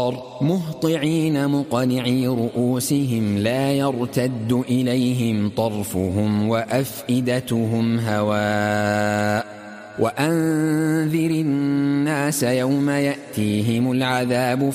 مهطعين مقنعي رؤوسهم لا يرتد إليهم طرفهم وأفئدتهم هواء وأنذر الناس يوم يأتيهم العذاب